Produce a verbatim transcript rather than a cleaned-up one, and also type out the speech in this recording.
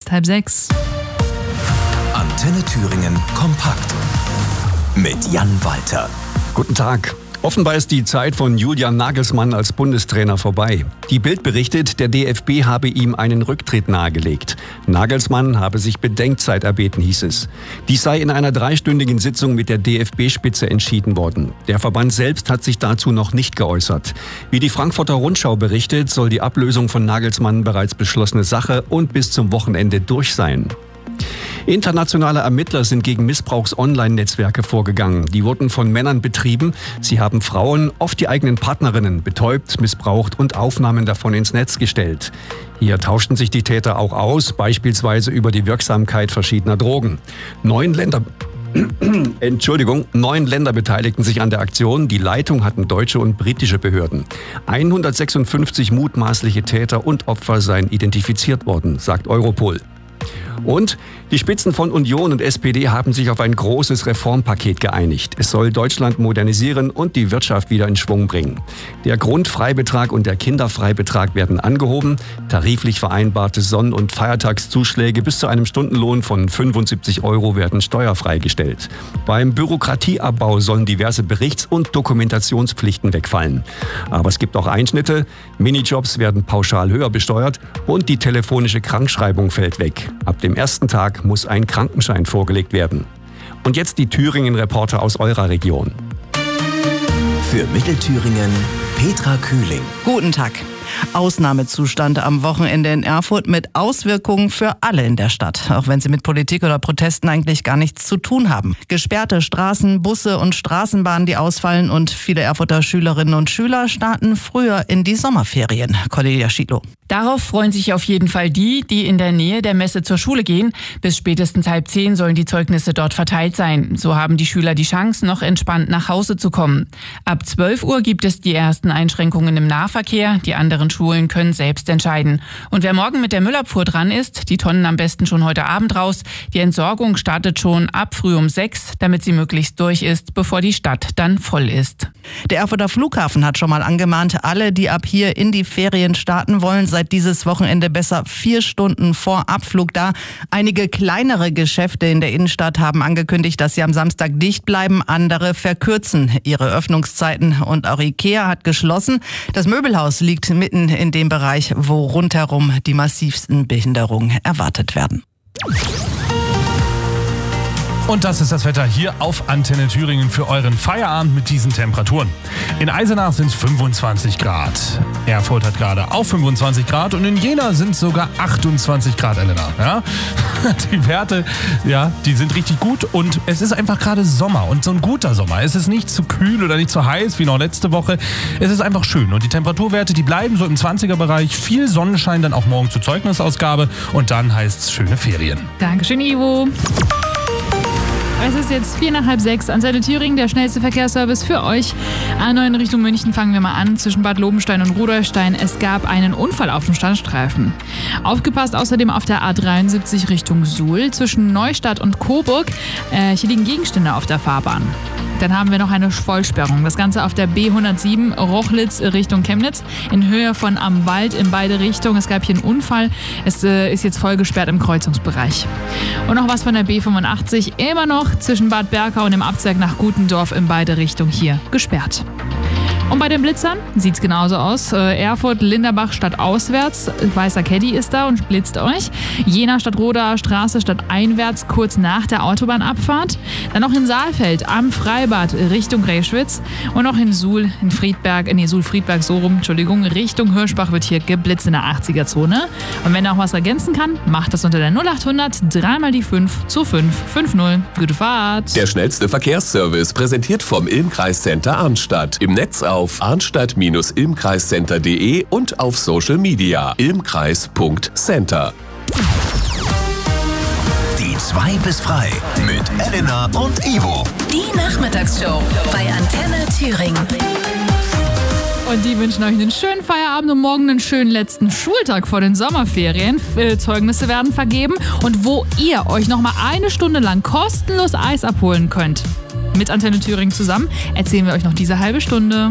ist halb sechs. Antenne Thüringen kompakt mit Jan Walter. Guten Tag. Offenbar ist die Zeit von Julian Nagelsmann als Bundestrainer vorbei. Die Bild berichtet, der D F B habe ihm einen Rücktritt nahegelegt. Nagelsmann habe sich Bedenkzeit erbeten, hieß es. Dies sei in einer dreistündigen Sitzung mit der D F B-Spitze entschieden worden. Der Verband selbst hat sich dazu noch nicht geäußert. Wie die Frankfurter Rundschau berichtet, soll die Ablösung von Nagelsmann bereits beschlossene Sache und bis zum Wochenende durch sein. Internationale Ermittler sind gegen Missbrauchs-Online-Netzwerke vorgegangen. Die wurden von Männern betrieben. Sie haben Frauen, oft die eigenen Partnerinnen, betäubt, missbraucht und Aufnahmen davon ins Netz gestellt. Hier tauschten sich die Täter auch aus, beispielsweise über die Wirksamkeit verschiedener Drogen. Neun Länder... Entschuldigung, neun Länder beteiligten sich an der Aktion. Die Leitung hatten deutsche und britische Behörden. hundertsechsundfünfzig mutmaßliche Täter und Opfer seien identifiziert worden, sagt Europol. Und die Spitzen von Union und S P D haben sich auf ein großes Reformpaket geeinigt. Es soll Deutschland modernisieren und die Wirtschaft wieder in Schwung bringen. Der Grundfreibetrag und der Kinderfreibetrag werden angehoben. Tariflich vereinbarte Sonn- und Feiertagszuschläge bis zu einem Stundenlohn von fünfundsiebzig Euro werden steuerfrei gestellt. Beim Bürokratieabbau sollen diverse Berichts- und Dokumentationspflichten wegfallen. Aber es gibt auch Einschnitte. Minijobs werden pauschal höher besteuert und die telefonische Krankschreibung fällt weg. Ab dem ersten Tag muss ein Krankenschein vorgelegt werden. Und jetzt die Thüringen-Reporter aus eurer Region. Für Mittelthüringen Petra Kühling. Guten Tag. Ausnahmezustand am Wochenende in Erfurt mit Auswirkungen für alle in der Stadt, auch wenn sie mit Politik oder Protesten eigentlich gar nichts zu tun haben. Gesperrte Straßen, Busse und Straßenbahnen, die ausfallen, und viele Erfurter Schülerinnen und Schüler starten früher in die Sommerferien. Cordelia Schiedlow. Darauf freuen sich auf jeden Fall die, die in der Nähe der Messe zur Schule gehen. Bis spätestens halb zehn sollen die Zeugnisse dort verteilt sein. So haben die Schüler die Chance, noch entspannt nach Hause zu kommen. Ab zwölf Uhr gibt es die ersten Einschränkungen im Nahverkehr. Die anderen Schulen können selbst entscheiden. Und wer morgen mit der Müllabfuhr dran ist, die Tonnen am besten schon heute Abend raus. Die Entsorgung startet schon ab früh um sechs, damit sie möglichst durch ist, bevor die Stadt dann voll ist. Der Erfurter Flughafen hat schon mal angemahnt, alle, die ab hier in die Ferien starten wollen, seit dieses Wochenende besser vier Stunden vor Abflug da. Einige kleinere Geschäfte in der Innenstadt haben angekündigt, dass sie am Samstag dicht bleiben. Andere verkürzen ihre Öffnungszeiten. Und auch Ikea hat geschlossen. Das Möbelhaus liegt mitten in dem Bereich, wo rundherum die massivsten Behinderungen erwartet werden. Und das ist das Wetter hier auf Antenne Thüringen für euren Feierabend mit diesen Temperaturen. In Eisenach sind es fünfundzwanzig Grad. Erfurt hat gerade auch fünfundzwanzig Grad und in Jena sind es sogar achtundzwanzig Grad, Elena. Ja? Die Werte, ja, die sind richtig gut und es ist einfach gerade Sommer und so ein guter Sommer. Es ist nicht zu kühl oder nicht zu heiß wie noch letzte Woche. Es ist einfach schön und die Temperaturwerte, die bleiben so im zwanziger-Bereich. Viel Sonnenschein dann auch morgen zur Zeugnisausgabe und dann heißt es schöne Ferien. Dankeschön, Ivo. Es ist jetzt vier nach halb sechs. Antenne Thüringen, der schnellste Verkehrsservice für euch. A neun Richtung München fangen wir mal an, zwischen Bad Lobenstein und Rudolstein. Es gab einen Unfall auf dem Standstreifen. Aufgepasst außerdem auf der A dreiundsiebzig Richtung Suhl, zwischen Neustadt und Coburg. Äh, hier liegen Gegenstände auf der Fahrbahn. Dann haben wir noch eine Vollsperrung. Das Ganze auf der B hundertsieben Rochlitz Richtung Chemnitz in Höhe von Am Wald in beide Richtungen. Es gab hier einen Unfall. Es äh, ist jetzt voll gesperrt im Kreuzungsbereich. Und noch was von der B fünfundachtzig. Immer noch zwischen Bad Berka und dem Abzweig nach Gutendorf in beide Richtungen hier gesperrt. Und bei den Blitzern sieht es genauso aus. Äh, Erfurt, Linderbach statt auswärts. Weißer Caddy ist da und blitzt euch. Jena statt Rodaer Straße statt einwärts kurz nach der Autobahnabfahrt. Dann noch in Saalfeld am Freibad Richtung Reschwitz. Und noch in Suhl, in Friedberg, nee, Suhl-Friedberg, so rum, Entschuldigung, Richtung Hirschbach wird hier geblitzt in der achtziger-Zone. Und wenn er auch was ergänzen kann, macht das unter der null achthundert drei mal die fünf zu fünf fünf null. Gute Fahrt! Der schnellste Verkehrsservice, präsentiert vom Ilmkreiscenter Arnstadt. Im Netz auf arnstadt Bindestrich ilmkreiscenter punkt de und auf Social Media ilmkreis punkt center. Die zwei bis frei mit Elena und Ivo. Die Nachmittagsshow bei Antenne Thüringen. Und die wünschen euch einen schönen Feierabend und morgen einen schönen letzten Schultag vor den Sommerferien. Zeugnisse werden vergeben und wo ihr euch noch mal eine Stunde lang kostenlos Eis abholen könnt. Mit Antenne Thüringen zusammen erzählen wir euch noch diese halbe Stunde.